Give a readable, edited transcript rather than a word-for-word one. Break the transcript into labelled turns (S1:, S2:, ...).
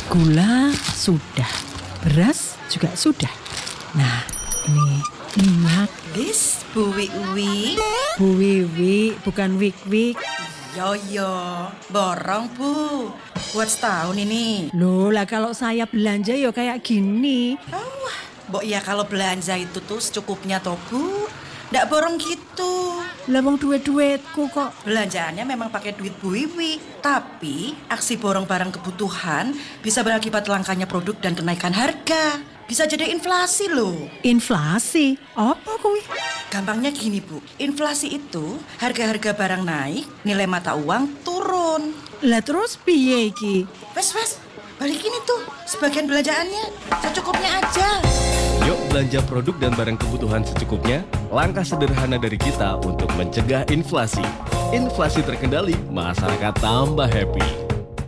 S1: Gula sudah, beras juga sudah. Nah, ini minyak.
S2: Wis, Bu Wiwi.
S1: Bu Wiwi, bukan Wik-Wik.
S2: Yo, borong Bu. Buat setahun ini.
S1: Loh lah kalau saya belanja ya kayak gini.
S2: Wah, Mbok ya kalau belanja itu tuh secukupnya toh Bu. Ndak borong gitu.
S1: Lah wong duit-duitku kok.
S2: Belanjaannya memang pakai duit Bu Wiwi. Tapi aksi borong barang kebutuhan bisa berakibat langkanya produk dan kenaikan harga. Bisa jadi inflasi loh.
S1: Inflasi? Apa kuwi?
S2: Gampangnya gini Bu, inflasi itu harga-harga barang naik, nilai mata uang turun.
S1: Lah terus piye iki?
S2: Wes, balikin itu sebagian belanjaannya, secukupnya aja.
S3: Yuk belanja produk dan barang kebutuhan secukupnya. Langkah sederhana dari kita untuk mencegah inflasi. Inflasi terkendali, masyarakat tambah happy.